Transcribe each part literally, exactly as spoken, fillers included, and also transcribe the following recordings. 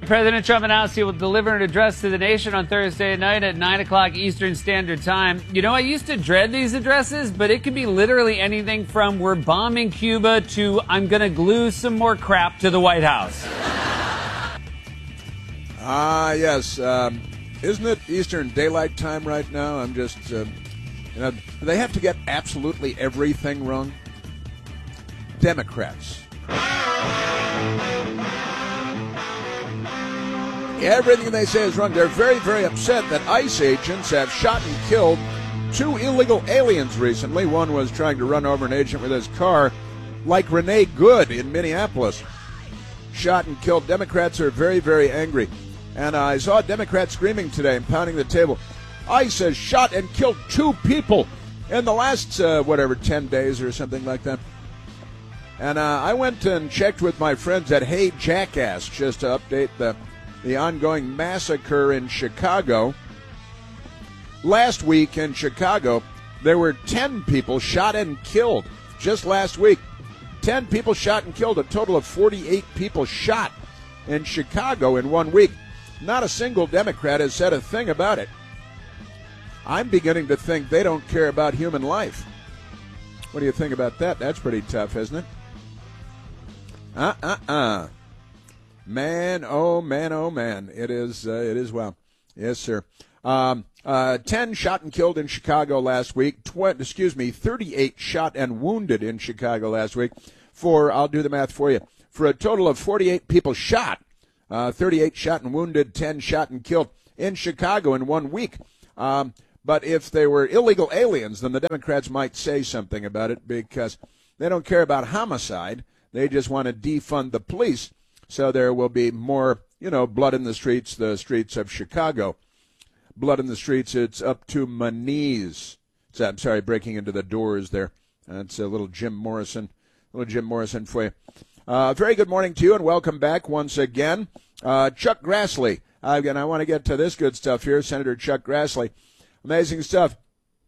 President Trump announced he will deliver an address to the nation on Thursday night at nine o'clock Eastern Standard Time. You know, I used to dread these addresses, but it could be literally anything from we're bombing Cuba to I'm going to glue some more crap to the White House. Ah, yes. Um, isn't it Eastern Daylight Time right now? I'm just, uh, you know, they have to get absolutely everything wrong. Democrats. Everything they say is wrong. They're very, very upset that ICE agents have shot and killed two illegal aliens recently. One was trying to run over an agent with his car, like Renee Good in Minneapolis. Shot and killed. Democrats are very, very angry. And uh, I saw Democrats screaming today and pounding the table. ICE has shot and killed two people in the last, uh, whatever, ten days or something like that. And uh, I went and checked with my friends at Hey Jackass just to update the the ongoing massacre in Chicago. Last week in Chicago, there were ten people shot and killed. Just last week, ten people shot and killed, a total of forty-eight people shot in Chicago in one week. Not a single Democrat has said a thing about it. I'm beginning to think they don't care about human life. What do you think about that? That's pretty tough, isn't it? Uh-uh-uh. Man, oh, man, oh, man. It is, uh, it is, well. Yes, sir. Um, uh, ten shot and killed in Chicago last week. Tw- excuse me, thirty-eight shot and wounded in Chicago last week. For, I'll do the math for you, for a total of forty-eight people shot. Uh, thirty-eight shot and wounded, ten shot and killed in Chicago in one week. Um, but if they were illegal aliens, then the Democrats might say something about it because they don't care about homicide. They just want to defund the police. So there will be more, you know, blood in the streets, the streets of Chicago. Blood in the streets, it's up to my knees. So, I'm sorry, breaking into the doors there. That's a little Jim Morrison, little Jim Morrison for you. Uh, very good morning to you and welcome back once again. Uh, Chuck Grassley. Uh, again, I want to get to this good stuff here. Senator Chuck Grassley. Amazing stuff.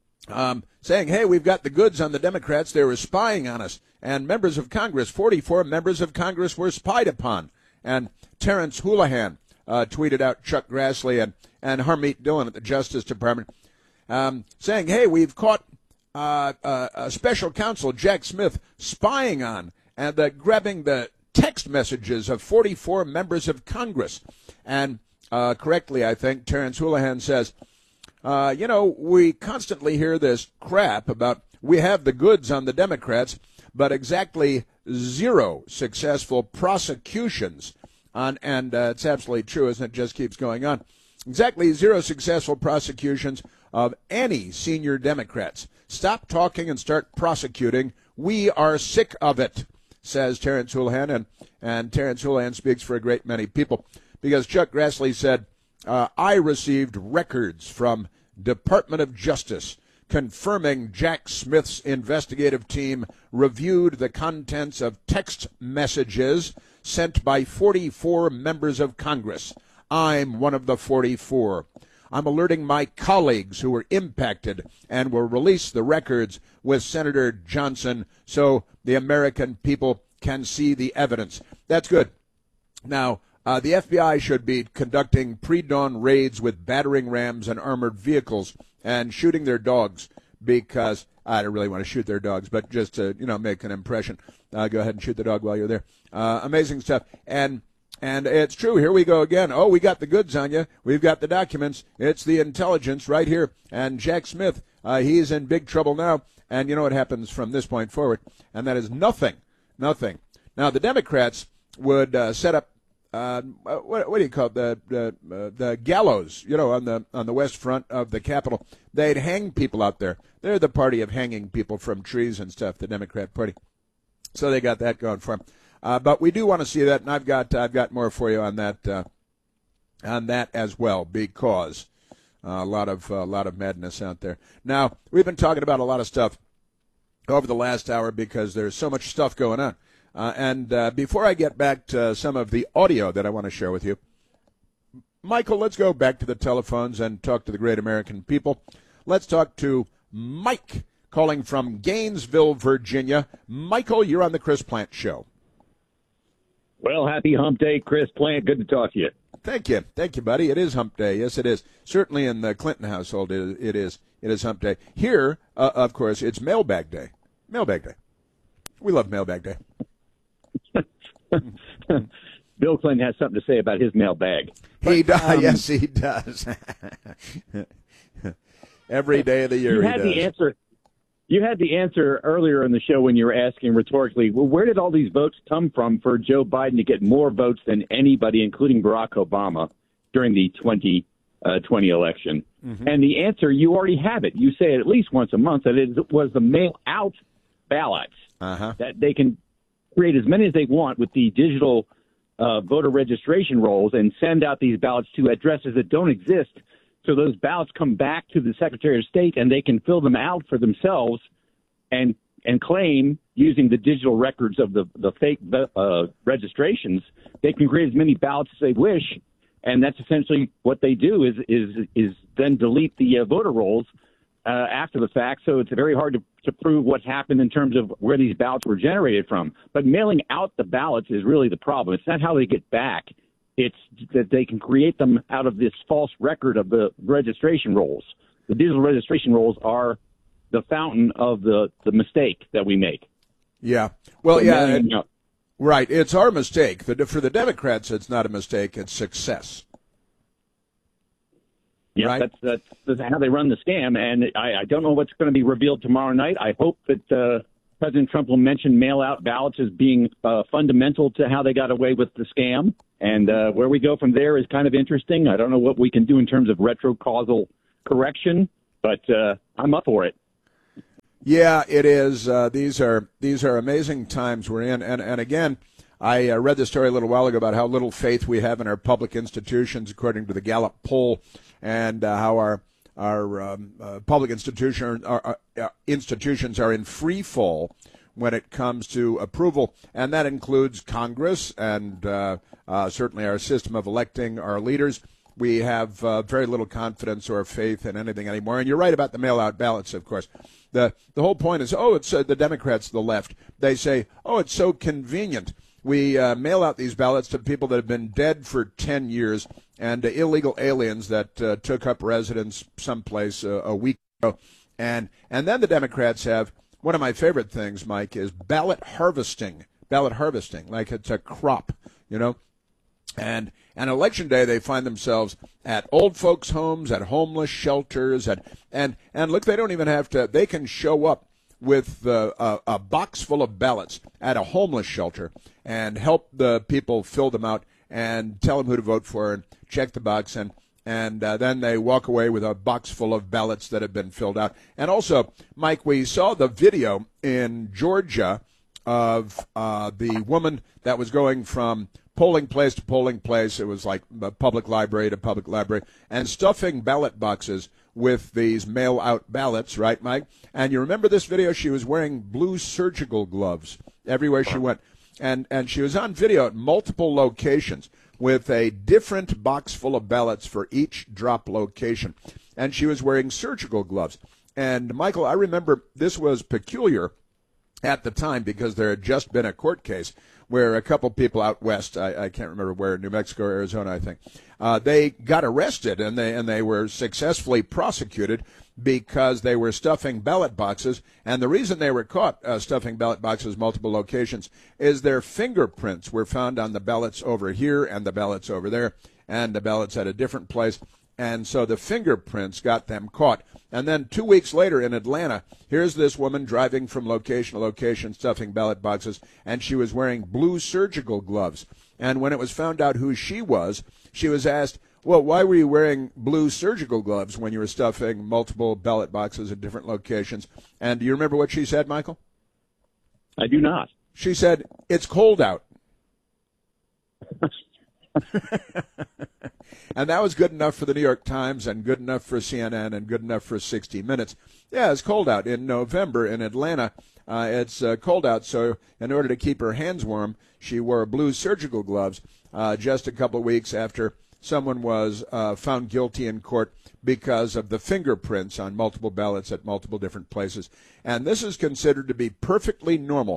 Um, saying, hey, we've got the goods on the Democrats. They were spying on us. And members of Congress, forty-four members of Congress were spied upon. And Terrence Houlihan uh, tweeted out Chuck Grassley and, and Harmeet Dillon at the Justice Department um, saying, hey, we've caught uh, uh, a special counsel, Jack Smith, spying on and uh, grabbing the text messages of forty-four members of Congress. And uh, correctly, I think, Terrence Houlihan says, uh, you know, we constantly hear this crap about we have the goods on the Democrats, but exactly zero successful prosecutions on, and uh, it's absolutely true, isn't it? It just keeps going on. Exactly zero successful prosecutions of any senior Democrats. Stop talking and start prosecuting. We are sick of it, says Terrence Houlihan, and, and Terrence Houlihan speaks for a great many people, because Chuck Grassley said, uh, I received records from Department of Justice confirming Jack Smith's investigative team reviewed the contents of text messages sent by forty-four members of Congress. I'm one of the forty-four. I'm alerting my colleagues who were impacted and will release the records with Senator Johnson so the American people can see the evidence. That's good. Now, uh, the F B I should be conducting pre-dawn raids with battering rams and armored vehicles and shooting their dogs because I don't really want to shoot their dogs, but just to, you know, make an impression. Uh, go ahead and shoot the dog while you're there. Uh, amazing stuff. And and it's true. Here we go again. Oh, we got the goods on you. We've got the documents. It's the intelligence right here. And Jack Smith, uh, he's in big trouble now. And you know what happens from this point forward? And that is nothing. Nothing. Now, the Democrats would uh, set up Uh, what, what do you call it? The the, uh, the gallows, you know, on the on the west front of the Capitol. They'd hang people out there. They're the party of hanging people from trees and stuff. The Democrat Party. So they got that going for them. Uh, but we do want to see that, and I've got I've got more for you on that uh, on that as well, because uh, a lot of a uh, lot of madness out there. Now, we've been talking about a lot of stuff over the last hour because there's so much stuff going on. Uh, and uh, before I get back to some of the audio that I want to share with you, Michael, let's go back to the telephones and talk to the great American people. Let's talk to Mike, calling from Gainesville, Virginia. Michael, you're on the Chris Plante Show. Well, happy hump day, Chris Plante. Good to talk to you. Thank you. Thank you, buddy. It is hump day. Yes, it is. Certainly in the Clinton household, it, it is. It is hump day. Here, uh, of course, it's mailbag day. Mailbag day. We love mailbag day. Bill Clinton has something to say about his mailbag. He does. Um, yes, he does. Every day of the year you he had does. the answer. You had the answer earlier in the show when you were asking rhetorically, well, where did all these votes come from for Joe Biden to get more votes than anybody, including Barack Obama, during the twenty twenty election? Mm-hmm. And the answer, you already have it. You say it at least once a month, that it was the mail-out ballots, uh-huh. that they can create as many as they want with the digital uh, voter registration rolls and send out these ballots to addresses that don't exist. So those ballots come back to the Secretary of State, and they can fill them out for themselves and and claim, using the digital records of the, the fake uh, registrations, they can create as many ballots as they wish. And that's essentially what they do is is is then delete the uh, voter rolls uh, after the fact. So it's very hard to, to prove what's happened in terms of where these ballots were generated from. But mailing out the ballots is really the problem. It's not how they get back. It's that they can create them out of this false record of the registration rolls. The digital registration rolls are the fountain of the, the mistake that we make. Yeah. Well, so yeah. mailing, It, right. It's our mistake. The, for the Democrats, it's not a mistake. It's success. Yeah, right? that's, that's, that's how they run the scam. And I, I don't know what's going to be revealed tomorrow night. I hope that uh, President Trump will mention mail-out ballots as being uh, fundamental to how they got away with the scam. And uh, where we go from there is kind of interesting. I don't know what we can do in terms of retrocausal correction, but uh, I'm up for it. Yeah, it is. Uh, these are these are amazing times we're in. And, and again, I uh, read the story a little while ago about how little faith we have in our public institutions, according to the Gallup poll, and uh, how our our um, uh, public institution, our, our institutions are in free fall when it comes to approval, and that includes Congress and uh, uh, certainly our system of electing our leaders. We have uh, very little confidence or faith in anything anymore. And you're right about the mail-out ballots, of course. The the whole point is, oh, it's uh, the Democrats, the left. They say, oh, it's so convenient. We uh, mail out these ballots to people that have been dead for ten years and uh, illegal aliens that uh, took up residence someplace uh, a week ago. And, and then the Democrats have, one of my favorite things, Mike, is ballot harvesting. Ballot harvesting, like it's a crop, you know. And on election day, they find themselves at old folks' homes, at homeless shelters, at, and and look, they don't even have to. They can show up with uh, a, a box full of ballots at a homeless shelter and help the people fill them out and tell them who to vote for and check the box, and and uh, then they walk away with a box full of ballots that have been filled out. And also, Mike, we saw the video in Georgia of uh, the woman that was going from polling place to polling place. It was like a public library to public library, and stuffing ballot boxes with these mail-out ballots, right, Mike? And you remember this video? She was wearing blue surgical gloves everywhere she went. And and she was on video at multiple locations with a different box full of ballots for each drop location. And she was wearing surgical gloves. And, Michael, I remember this was peculiar at the time because there had just been a court case where a couple people out west, I, I can't remember where, New Mexico or Arizona, I think, uh, they got arrested and they and they were successfully prosecuted because they were stuffing ballot boxes. And the reason they were caught uh, stuffing ballot boxes multiple locations is their fingerprints were found on the ballots over here and the ballots over there and the ballots at a different place. And so the fingerprints got them caught. And then two weeks later in Atlanta, here's this woman driving from location to location stuffing ballot boxes, and she was wearing blue surgical gloves. And when it was found out who she was, she was asked, well, why were you wearing blue surgical gloves when you were stuffing multiple ballot boxes at different locations? And do you remember what she said, Michael? I do not. She said, it's cold out. And that was good enough for the New York Times and good enough for C N N and good enough for sixty minutes. Yeah, it's cold out in November in Atlanta. Uh, it's uh, cold out, so in order to keep her hands warm, she wore blue surgical gloves uh, just a couple of weeks after someone was uh, found guilty in court because of the fingerprints on multiple ballots at multiple different places. And this is considered to be perfectly normal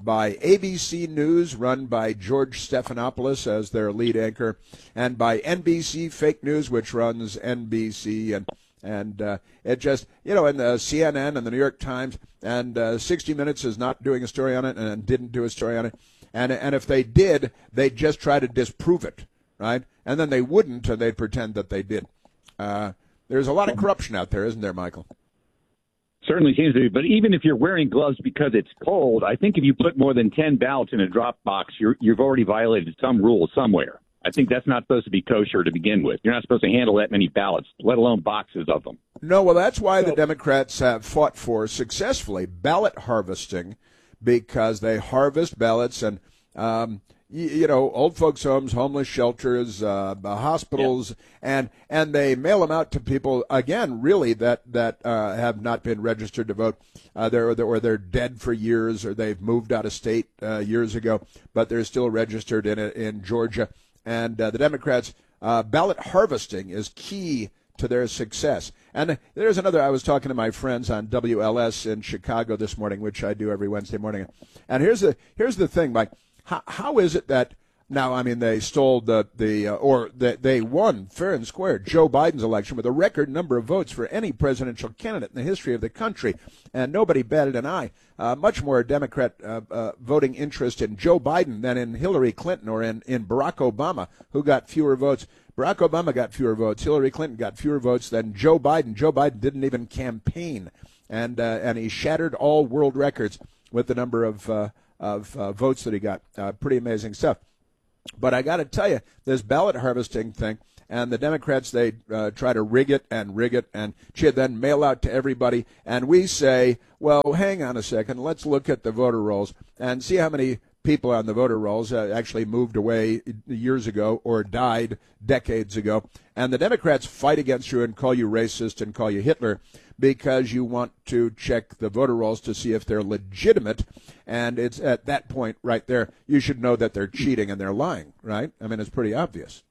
by A B C News, run by George Stephanopoulos as their lead anchor, and by N B C Fake News, which runs N B C, and and uh, it just, you know, and the C N N and the New York Times, and uh, sixty minutes is not doing a story on it and didn't do a story on it. And and if they did, they'd just try to disprove it, right? And then they wouldn't, and they'd pretend that they did. Uh, there's a lot of corruption out there, isn't there, Michael? Certainly seems to be. But even if you're wearing gloves because it's cold, I think if you put more than ten ballots in a drop box, you're, you've already violated some rule somewhere. I think that's not supposed to be kosher to begin with. You're not supposed to handle that many ballots, let alone boxes of them. No, well, that's why the Democrats have fought for successfully ballot harvesting, because they harvest ballots and, um, you, you know, old folks' homes, homeless shelters, uh, hospitals, yeah. and and they mail them out to people, again, really, that, that uh, have not been registered to vote. Uh, they're, or they're dead for years, or they've moved out of state uh, years ago, but they're still registered in in Georgia. And uh, the Democrats, uh, ballot harvesting is key to their success. And there's another, I was talking to my friends on W L S in Chicago this morning, which I do every Wednesday morning. And here's the here's the thing, Mike. How, how is it that now, I mean, they stole the, the uh, or the, they won fair and square Joe Biden's election with a record number of votes for any presidential candidate in the history of the country. And nobody batted an eye. Uh, much more Democrat uh, uh, voting interest in Joe Biden than in Hillary Clinton or in, in Barack Obama, who got fewer votes. Barack Obama got fewer votes. Hillary Clinton got fewer votes than Joe Biden. Joe Biden didn't even campaign, and uh, and he shattered all world records with the number of uh, of uh, votes that he got. Uh, pretty amazing stuff. But I got to tell you, this ballot harvesting thing, and the Democrats, they uh, try to rig it and rig it and then mail out to everybody. And we say, well, hang on a second, let's look at the voter rolls and see how many people on the voter rolls uh, actually moved away years ago or died decades ago. And the Democrats fight against you and call you racist and call you Hitler because you want to check the voter rolls to see if they're legitimate. And it's at that point right there, you should know that they're cheating and they're lying, right? I mean, it's pretty obvious.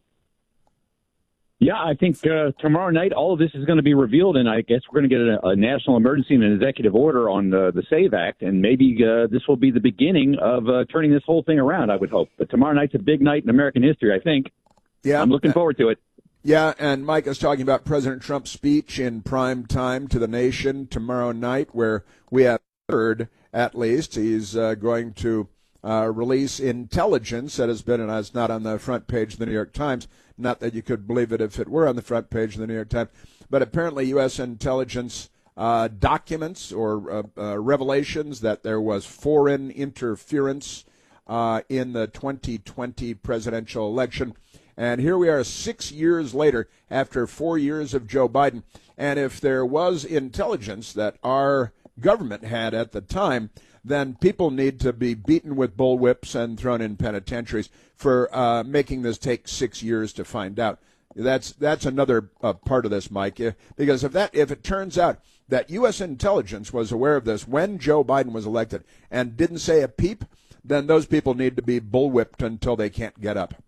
Yeah, I think uh, tomorrow night all of this is going to be revealed, and I guess we're going to get a, a national emergency and an executive order on uh, the SAVE Act, and maybe uh, this will be the beginning of uh, turning this whole thing around, I would hope. But tomorrow night's a big night in American history, I think. Yeah, I'm looking forward to it. Yeah, and Mike is talking about President Trump's speech in prime time to the nation tomorrow night, where we have heard, at least, he's uh, going to uh, release intelligence that has been, and it's not on the front page of the New York Times, not that you could believe it if it were on the front page of the New York Times, but apparently U S intelligence uh, documents or uh, uh, revelations that there was foreign interference uh, in the twenty twenty presidential election. And here we are six years later after four years of Joe Biden. And if there was intelligence that our government had at the time, then people need to be beaten with bullwhips and thrown in penitentiaries for uh, making this take six years to find out. That's that's another uh, part of this, Mike, because if that if it turns out that U S intelligence was aware of this when Joe Biden was elected and didn't say a peep, then those people need to be bullwhipped until they can't get up.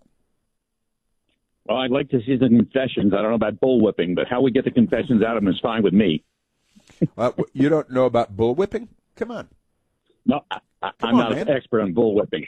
Well, I'd like to see the confessions. I don't know about bullwhipping, but how we get the confessions out of them is fine with me. uh, you don't know about bullwhipping? Come on. No, I, I, I'm on, not man. an expert on bullwhipping.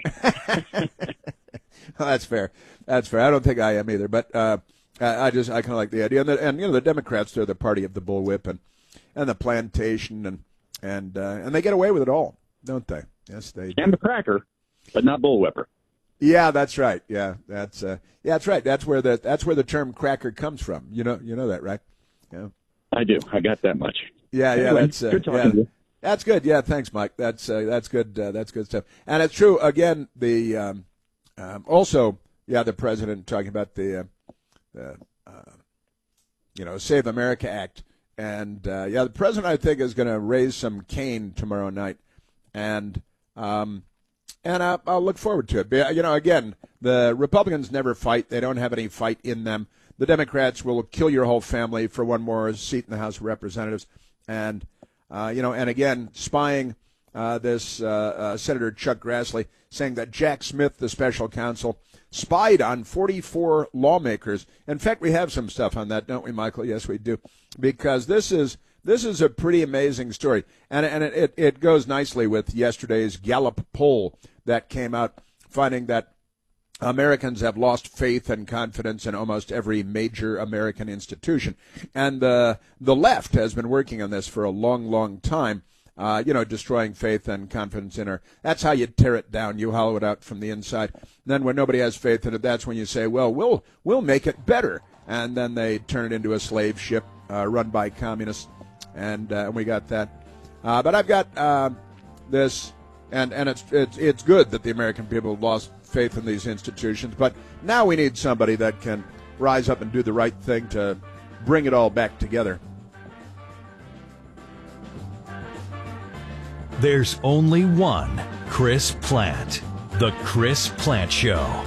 Well, that's fair. That's fair. I don't think I am either, but uh, I, I just I kind of like the idea. And, the, and you know, the Democrats, they're the party of the bullwhip and and the plantation, and and uh, and they get away with it all, don't they? Yes, they. And the cracker, but not bullwhipper. Yeah, that's right. Yeah, that's uh, yeah, that's right. That's where the that's where the term cracker comes from. You know, you know that, right? Yeah. I do. I got that much. Yeah, yeah, anyway, that's uh, good talking yeah, to you. That's good. Yeah, thanks, Mike. That's uh, that's good. Uh, that's good stuff. And it's true. Again, the um, um, also, yeah, the president talking about the, uh, the uh, you know, Save America Act, and uh, yeah, the president I think is going to raise some cane tomorrow night, and um, and I, I'll look forward to it. But, you know, again, the Republicans never fight; they don't have any fight in them. The Democrats will kill your whole family for one more seat in the House of Representatives, and. Uh, you know, and again, spying uh, this uh, uh, Senator Chuck Grassley saying that Jack Smith, the special counsel, spied on forty-four lawmakers. In fact, we have some stuff on that, don't we, Michael? Yes, we do. Because this is this is a pretty amazing story, and and it, it, it goes nicely with yesterday's Gallup poll that came out, finding that Americans have lost faith and confidence in almost every major American institution. And the the left has been working on this for a long, long time, uh, you know, destroying faith and confidence in her. That's how you tear it down. You hollow it out from the inside. And then when nobody has faith in it, that's when you say, well, we'll we'll make it better. And then they turn it into a slave ship uh, run by communists. And uh, we got that. Uh, but I've got uh, this, and, and it's, it's, it's good that the American people lost faith in these institutions, but now we need somebody that can rise up and do the right thing to bring it all back together. There's only one Chris Plante, The Chris Plante Show.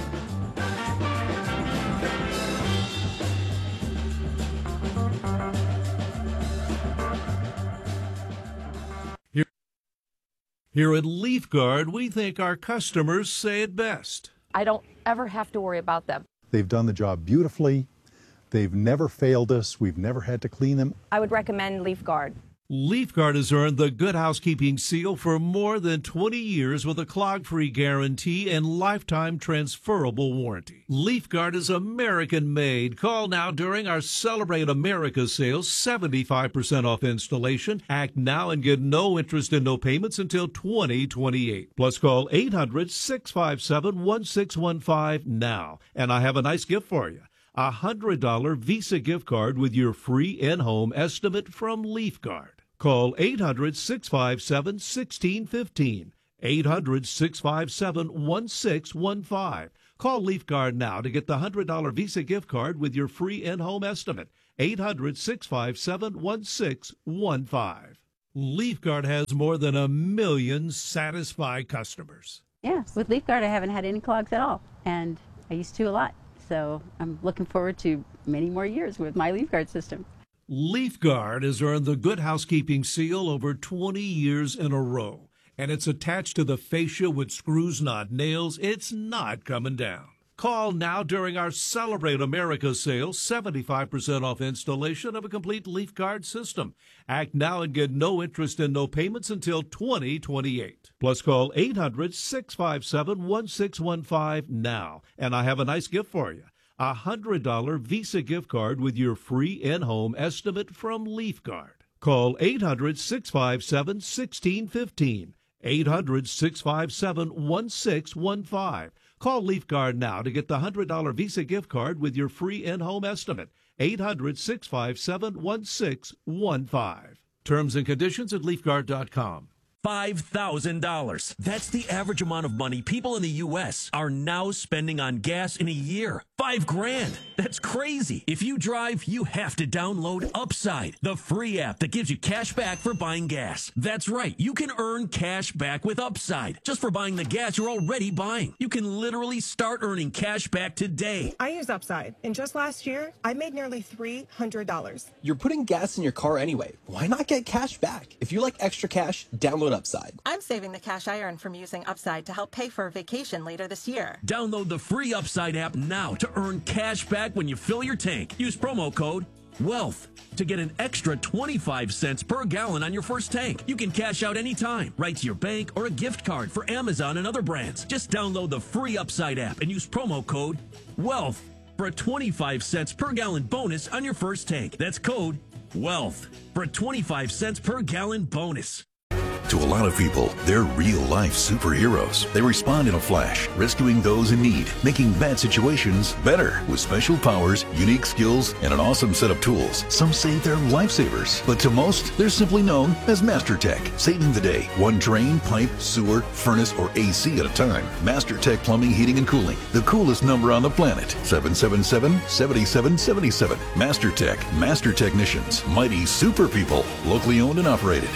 Here at LeafGuard, we think our customers say it best. I don't ever have to worry about them. They've done the job beautifully. They've never failed us. We've never had to clean them. I would recommend LeafGuard. LeafGuard has earned the Good Housekeeping seal for more than twenty years with a clog-free guarantee and lifetime transferable warranty. LeafGuard is American-made. Call now during our Celebrate America sale, seventy-five percent off installation. Act now and get no interest and no payments until twenty twenty-eight. Plus call eight hundred, six five seven, one six one five now. And I have a nice gift for you. A one hundred dollars Visa gift card with your free in-home estimate from LeafGuard. Call eight hundred, six five seven, one six one five. eight hundred, six five seven, one six one five. Call LeafGuard now to get the one hundred dollars Visa gift card with your free in-home estimate. eight hundred, six five seven, one six one five. LeafGuard has more than a million satisfied customers. Yeah, with LeafGuard I haven't had any clogs at all, and I used to a lot. So I'm looking forward to many more years with my LeafGuard system. LeafGuard has earned the Good Housekeeping seal over twenty years in a row, and it's attached to the fascia with screws, not nails. It's not coming down. Call now during our Celebrate America sale, seventy-five percent off installation of a complete LeafGuard system. Act now and get no interest and no payments until twenty twenty-eight. Plus call eight hundred, six five seven, one six one five now. And I have a nice gift for you. A one hundred dollars Visa gift card with your free in-home estimate from LeafGuard. Call eight hundred, six five seven, one six one five. eight hundred, six five seven, one six one five. Call LeafGuard now to get the one hundred dollars Visa gift card with your free in-home estimate. eight hundred, six five seven, one six one five. Terms and conditions at leafguard dot com. five thousand dollars. That's the average amount of money people in the U S are now spending on gas in a year. Five grand. That's crazy. If you drive, you have to download Upside, the free app that gives you cash back for buying gas. That's right. You can earn cash back with Upside just for buying the gas you're already buying. You can literally start earning cash back today. I use Upside, and just last year, I made nearly three hundred dollars. You're putting gas in your car anyway. Why not get cash back? If you like extra cash, download Upside. I'm saving the cash I earn from using Upside to help pay for a vacation later this year. Download the free Upside app now to earn cash back when you fill your tank. Use promo code WEALTH to get an extra twenty-five cents per gallon on your first tank. You can cash out anytime, right to your bank or a gift card for Amazon and other brands. Just download the free Upside app and use promo code WEALTH for a twenty-five cents per gallon bonus on your first tank. That's code WEALTH for a twenty-five cents per gallon bonus. To a lot of people, they're real-life superheroes. They respond in a flash, rescuing those in need, making bad situations better with special powers, unique skills, and an awesome set of tools. Some say they're lifesavers, but to most, they're simply known as MasterTech, saving the day, one drain, pipe, sewer, furnace, or A C at a time. MasterTech Plumbing, Heating, and Cooling, the coolest number on the planet, seven seven seven, seven seven seven seven. MasterTech, Master Technicians, mighty super people, locally owned and operated.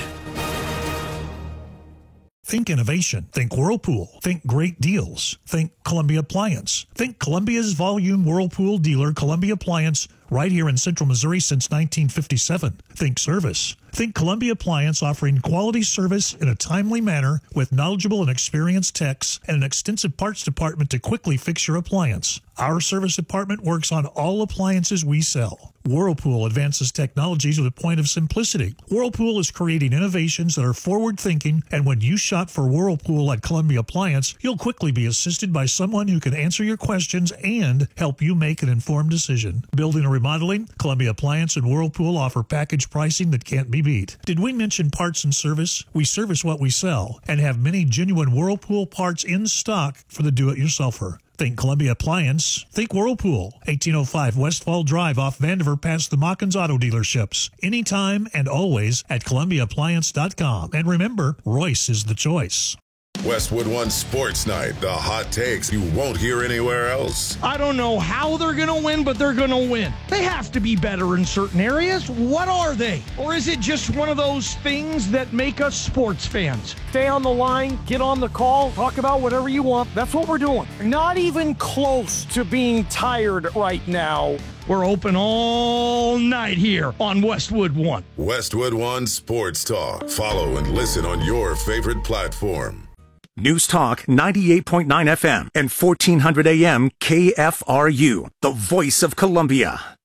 Think innovation. Think Whirlpool. Think great deals. Think Columbia Appliance. Think Columbia's volume Whirlpool dealer, Columbia Appliance, right here in Central Missouri since nineteen fifty-seven. Think service. Think Columbia Appliance, offering quality service in a timely manner with knowledgeable and experienced techs and an extensive parts department to quickly fix your appliance. Our service department works on all appliances we sell. Whirlpool advances technologies with a point of simplicity. Whirlpool is creating innovations that are forward-thinking, and when you shop for Whirlpool at Columbia Appliance, you'll quickly be assisted by someone who can answer your questions and help you make an informed decision. Building or remodeling, Columbia Appliance and Whirlpool offer package pricing that can't be beat. Did we mention parts and service? We service what we sell and have many genuine Whirlpool parts in stock for the do-it-yourselfer. Think Columbia Appliance. Think Whirlpool. eighteen oh five Westfall Drive off Vandiver past the Mockins Auto Dealerships. Anytime and always at Columbia Appliance dot com. And remember, Royce is the choice. Westwood One Sports Night. The hot takes you won't hear anywhere else. I don't know how they're going to win, but they're going to win. They have to be better in certain areas. What are they? Or is it just one of those things that make us sports fans? Stay on the line, get on the call, talk about whatever you want. That's what we're doing. Not even close to being tired right now. We're open all night here on Westwood One. Westwood One Sports Talk. Follow and listen on your favorite platform. News Talk ninety-eight point nine F M and fourteen hundred A M K F R U, the voice of Columbia.